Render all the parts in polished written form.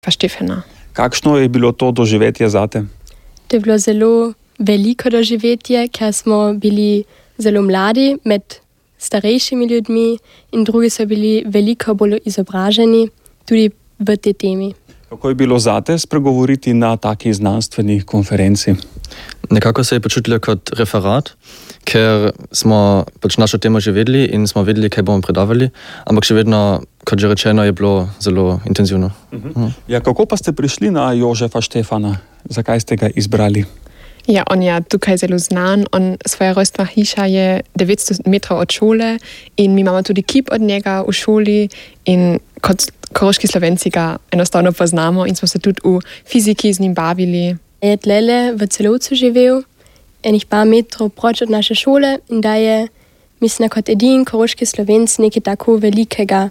Štefana. Kakšno je bilo to doživetje zate? To je bilo zelo veliko doživetje, ker smo bili zelo mladi med starejšimi ljudmi in drugi so bili veliko bolj izobraženi tudi v tej temi. Kako je bilo zate spregovoriti na taki znanstveni konferenci? Nekako se je počutilo kot referat, ker smo našo temo že vedeli in smo vedeli, kaj bomo predavali, ampak še vedno, kot že rečeno, je bilo zelo intenzivno. Ja, kako pa ste prišli na Jožefa Štefana? Zakaj ste ga izbrali? Ja, on je tukaj zelo znan. Svoja rojstna hiša je 900 metrov od šole in mi imamo tudi kip od njega v šoli in kot koroški Slovenci ga enostavno poznamo in smo se tudi v fiziki z njim bavili. Je tlele v Celovcu živel, enih par metrov proč od naše šole in da je, mislim, kot edin koroški Slovenc nekaj tako velikega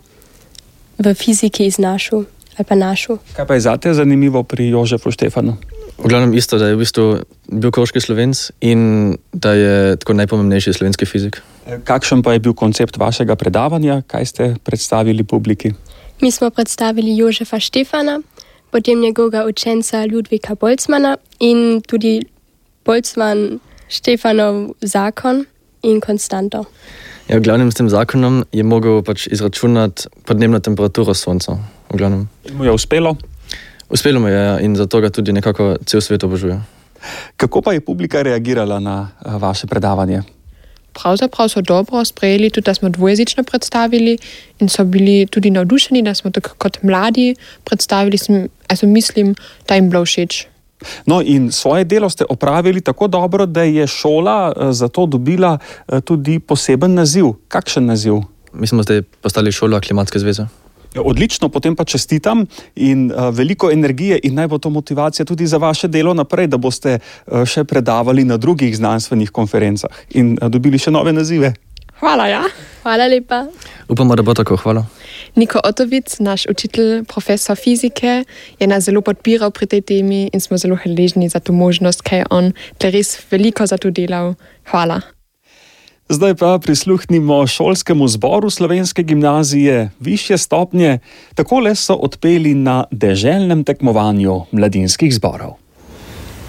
v fiziki iznašel ali pa našel. Kaj pa je zate zanimivo pri Jožefu Štefanu? V glavnem isto, da je v bistvu bil koroški Slovenc in da je tako najpomembnejši slovenski fizik. Kakšen pa je bil koncept vašega predavanja? Kaj ste predstavili publiki? Mi smo predstavili Jožefa Štefana, potem njegovega učenca Ludvika Boltzmana in tudi Boltzmann Štefanov zakon in konstanto. Ja, v glavnem s tem zakonom je mogel izračunati podnebno temperaturo Sonca. V glavnem. In mu je uspelo? Uspelo mu je in zato ga tudi nekako cel svet obožuje. Kako pa je publika reagirala na vaše predavanje? Pravzaprav so dobro sprejeli, tudi da smo dvojezično predstavili in so bili tudi navdušeni, da smo tako kot mladi predstavili. Mislim, da jim bilo všeč. No in svoje delo ste opravili tako dobro, da je šola za to dobila tudi poseben naziv. Kakšen naziv? Mi smo zdaj postali šola Klimatske zveze. Odlično, potem pa čestitam in veliko energije in naj bo to motivacija tudi za vaše delo naprej, da boste še predavali na drugih znanstvenih konferencah in dobili še nove nazive. Hvala, ja. Hvala lepa. Upamo, da bo tako. Hvala. Niko Otovic, naš učitelj, profesor fizike, je nas zelo podpiral pri tej temi in smo zelo hvaležni za to možnost, ker je on res veliko za to delal. Hvala. Zdaj pa prisluhnimo šolskemu zboru Slovenske gimnazije višje stopnje. Takole so odpeli na deželnem tekmovanju mladinskih zborov.